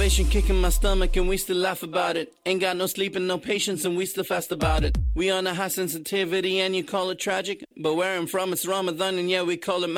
Motivation kicking my stomach and we still laugh about it. Ain't got no sleep and no patience and we still fast about it. We on a high sensitivity and you call it tragic, but where I'm from it's Ramadan and yeah we call it